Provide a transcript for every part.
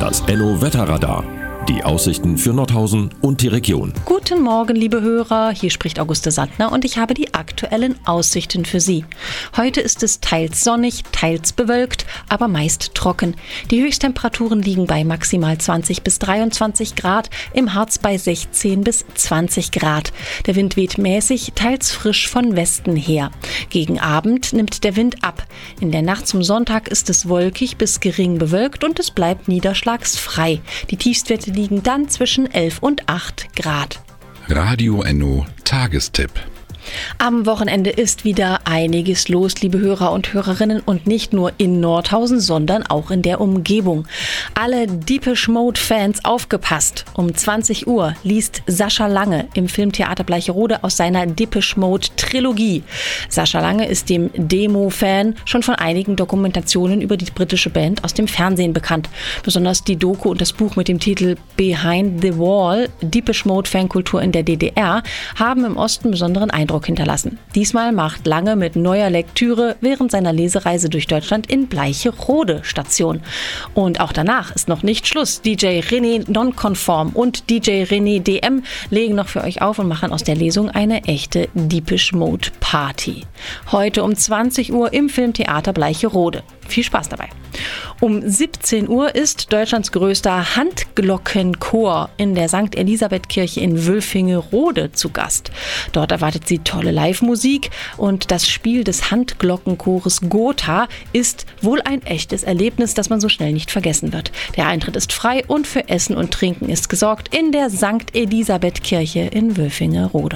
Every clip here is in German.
Das Enno-Wetterradar. Die Aussichten für Nordhausen und die Region. Guten Morgen, liebe Hörer. Hier spricht Auguste Sandner und ich habe die aktuellen Aussichten für Sie. Heute ist es teils sonnig, teils bewölkt, aber meist trocken. Die Höchsttemperaturen liegen bei maximal 20 bis 23 Grad, im Harz bei 16 bis 20 Grad. Der Wind weht mäßig, teils frisch von Westen her. Gegen Abend nimmt der Wind ab. In der Nacht zum Sonntag ist es wolkig bis gering bewölkt und es bleibt niederschlagsfrei. Die Tiefstwerte liegen dann zwischen 11 und 8 Grad. Radio Enno Tagestipp. Am Wochenende ist wieder einiges los, liebe Hörer und Hörerinnen, und nicht nur in Nordhausen, sondern auch in der Umgebung. Alle Depeche Mode-Fans aufgepasst! Um 20 Uhr liest Sascha Lange im Filmtheater Bleicherode aus seiner Depeche Mode-Trilogie. Sascha Lange ist dem Demo-Fan schon von einigen Dokumentationen über die britische Band aus dem Fernsehen bekannt. Besonders die Doku und das Buch mit dem Titel Behind the Wall, Depeche Mode-Fankultur in der DDR, haben im Osten besonderen Eindruck hinterlassen. Diesmal macht Lange mit neuer Lektüre während seiner Lesereise durch Deutschland in Bleicherode Station. Und auch danach ist noch nicht Schluss. DJ René Nonconform und DJ René DM legen noch für euch auf und machen aus der Lesung eine echte Depeche Mode Party. Heute um 20 Uhr im Filmtheater Bleicherode. Viel Spaß dabei. Um 17 Uhr ist Deutschlands größter Handglockenchor in der St. Elisabeth-Kirche in Wülfingerode zu Gast. Dort erwartet sie tolle Live-Musik und das Spiel des Handglockenchores Gotha ist wohl ein echtes Erlebnis, das man so schnell nicht vergessen wird. Der Eintritt ist frei und für Essen und Trinken ist gesorgt in der St. Elisabeth-Kirche in Wülfingerode.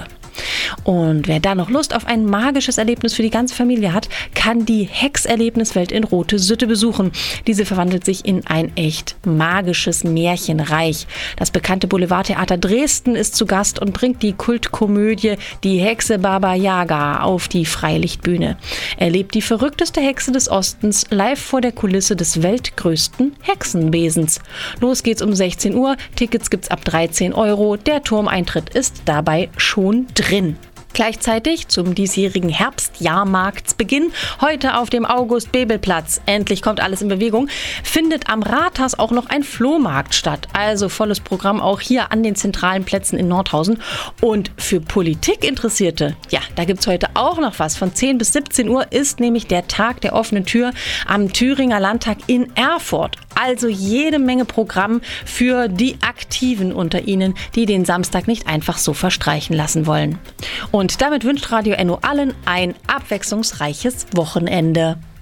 Und wer da noch Lust auf ein magisches Erlebnis für die ganze Familie hat, kann die Hex-Erlebniswelt in Rote Sütte besuchen. Diese verwandelt sich in ein echt magisches Märchenreich. Das bekannte Boulevardtheater Dresden ist zu Gast und bringt die Kultkomödie Die Hexe Baba Yaga auf die Freilichtbühne. Erlebt die verrückteste Hexe des Ostens live vor der Kulisse des weltgrößten Hexenbesens. Los geht's um 16 Uhr, Tickets gibt's ab 13 €. Der Turmeintritt ist dabei schon drin. Gleichzeitig zum diesjährigen Herbstjahrmarktsbeginn, heute auf dem August-Bebel-Platz, endlich kommt alles in Bewegung, findet am Rathaus auch noch ein Flohmarkt statt. Also volles Programm auch hier an den zentralen Plätzen in Nordhausen. Und für Politikinteressierte, ja, da gibt's heute auch noch was. Von 10 bis 17 Uhr ist nämlich der Tag der offenen Tür am Thüringer Landtag in Erfurt. Also jede Menge Programm für die Aktiven unter Ihnen, die den Samstag nicht einfach so verstreichen lassen wollen. Und damit wünscht Radio Enno allen ein abwechslungsreiches Wochenende.